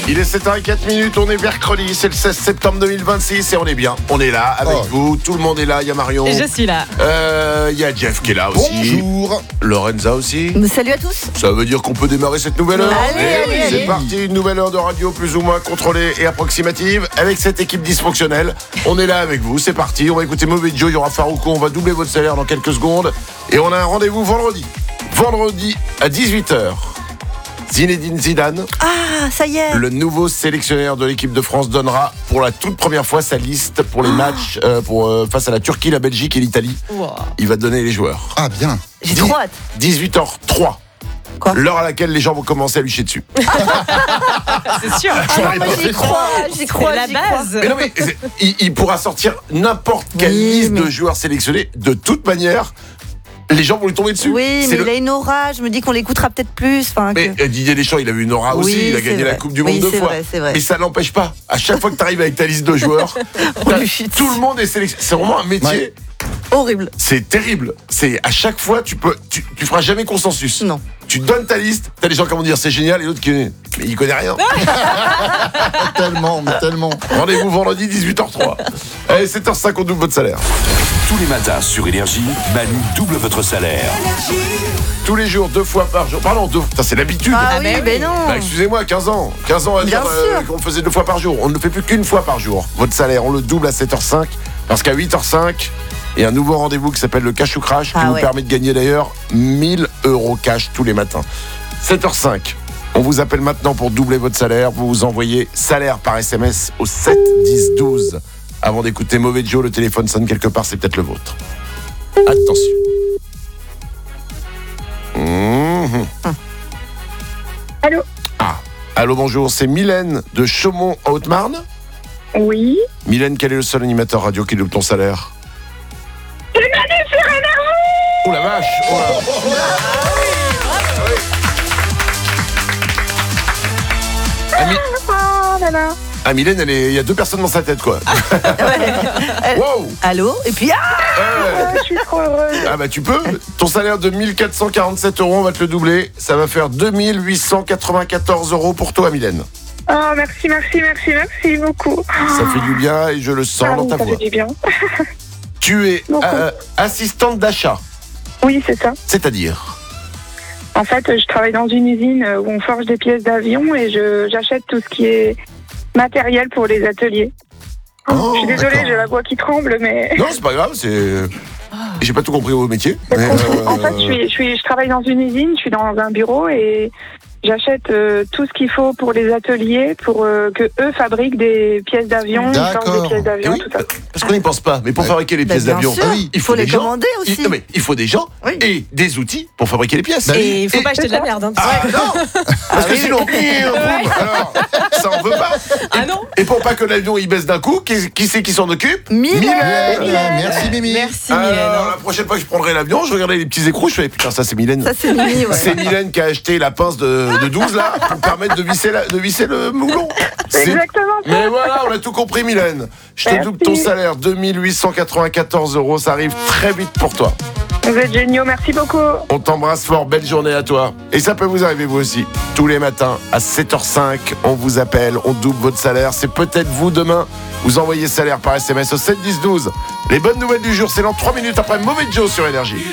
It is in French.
Il est 7h04, on est mercredi, c'est le 16 septembre 2026 et on est bien. On est là avec vous, tout le monde est là, il y a Marion. Et je suis là. Il y a Jeff qui est là aussi. Bonjour. Lorenza aussi. Salut à tous. Ça veut dire qu'on peut démarrer cette nouvelle heure. Allez, C'est allez. parti, une nouvelle heure de radio plus ou moins contrôlée et approximative avec cette équipe dysfonctionnelle. On est là avec vous, c'est parti. On va écouter Mauvais Joe, il y aura Farouko, on va doubler votre salaire dans quelques secondes. Et on a un rendez-vous vendredi. Vendredi à 18h. Zinedine Zidane, Ça y est. le nouveau sélectionneur de l'équipe de France, donnera pour la toute première fois sa liste pour les matchs face à la Turquie, la Belgique et l'Italie. Wow. Il va donner les joueurs. Ah, bien. J'ai trop hâte. 18h03. Quoi ? L'heure à laquelle les gens vont commencer à lui chier dessus. C'est sûr. Ah non, moi j'y crois, C'est la base. Mais non, mais il pourra sortir n'importe quelle Oui, liste mais- de joueurs sélectionnés. De toute manière, les gens vont lui tomber dessus. Oui, C'est mais il a une aura. Je me dis qu'on l'écoutera peut-être plus. Mais Didier Deschamps, il a eu une aura aussi. Oui, Il a c'est gagné la vrai. Coupe du Monde Oui, 2 c'est fois. vrai, c'est vrai. Mais ça n'empêche pas. À chaque fois que tu arrives avec ta liste de joueurs, lui chie tout le monde est sélectionné. C'est vraiment un métier. Ouais. Horrible. C'est terrible. C'est à chaque fois, tu feras jamais consensus. Non. Tu donnes ta liste, t'as des gens qui vont dire c'est génial et d'autres qui mais il connaît rien. Tellement, mais tellement. Rendez-vous vendredi 18h03. Allez, 7h05, on double votre salaire. Tous les matins sur Énergie, Manu double votre salaire. Tous les jours, 2 fois par jour. Pardon, putain, c'est l'habitude. Ah oui, mais mais non. Bah, excusez-moi, 15 ans. 15 ans à Bien dire sûr. qu'on le faisait 2 fois par jour. On ne le fait plus qu'une fois par jour. Votre salaire, on le double à 7h05. Parce qu'à 8h05, il y a un nouveau rendez-vous qui s'appelle le Cash ou Crash, qui vous permet de gagner d'ailleurs 1000 € cash tous les matins. 7h05. On vous appelle maintenant pour doubler votre salaire. Vous vous envoyez salaire par SMS au 7 10 12. Avant d'écouter Mauvais Joe, le téléphone sonne quelque part, c'est peut-être le vôtre. Attention. Allô ? Ah, allô, bonjour, c'est Mylène de Chaumont en Haute-Marne. Oui. Mylène, quel est le seul animateur radio qui double ton salaire? Oh la vache! Oh là. Ah, Mylène, il y a 2 personnes dans sa tête, quoi. Wow! Allô ? Et puis Ouais. Je suis trop heureuse. Ah bah tu peux. Ton salaire de 1447 €, on va te le doubler. Ça va faire 2894 € pour toi, Mylène. Oh, merci beaucoup. Ça fait du bien et je le sens dans ta ça voix. fait du bien. Tu es Beaucoup. assistante d'achat, Oui, c'est ça. c'est-à-dire? En fait, je travaille dans une usine où on forge des pièces d'avion et j'achète tout ce qui est matériel pour les ateliers. Oh, je suis désolée, d'accord. j'ai la voix qui tremble, mais... Non, c'est pas grave, j'ai pas tout compris au métier. Mais, En fait, je travaille dans une usine, je suis dans un bureau et j'achète tout ce qu'il faut pour les ateliers pour que eux fabriquent des pièces d'avion, ils forgent D'accord. des pièces d'avion, oui, tout ça. parce qu'on n'y pense pas, mais pour Ouais. fabriquer les Bah, pièces bien d'avion, sûr. il faut les des gens. commander aussi. Non, mais il faut des gens Oui. et des outils pour fabriquer les pièces. Bah oui. Et il faut pas acheter de la merde. Hein. Ah non, parce que sinon, alors, ça on veut pas. Ah non. Et pour pas que l'avion il baisse d'un coup, qui c'est qui s'en occupe? Mylène. Merci, Mimi. Merci Mylène. Alors, la prochaine fois que je prendrai l'avion, je regardais les petits écrous, je fais putain, ça c'est Mylène. Ça c'est Mimi, ouais. C'est Mylène qui a acheté la pince de 12 là pour permettre de visser le moulon. C'est exactement ça. Mais voilà, on a tout compris, Mylène. Je te Merci. double ton salaire, 2894 €. Ça arrive très vite pour toi. Vous êtes géniaux, merci beaucoup. On t'embrasse fort, belle journée à toi. Et ça peut vous arriver vous aussi. Tous les matins à 7h05, on vous appelle, on double votre salaire. C'est peut-être vous demain. Vous envoyez salaire par SMS au 7 10 12. Les bonnes nouvelles du jour, c'est dans 3 minutes après Mauvais Joe sur Énergie.